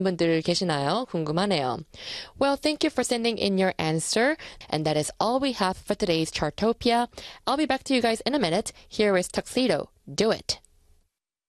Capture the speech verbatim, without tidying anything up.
분들 계시나요? 궁금하네요. Well, thank you for sending in your answer. And that is all we have for today's Chartopia. I'll be back to you guys in a minute. Here is Tuxedo. Do it.